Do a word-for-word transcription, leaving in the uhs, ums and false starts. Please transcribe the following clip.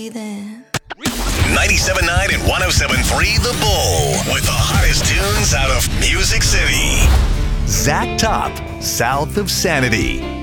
Then. ninety-seven point nine and one oh seven point three The Bull with the hottest tunes out of Music City. Zach Top, South of Sanity.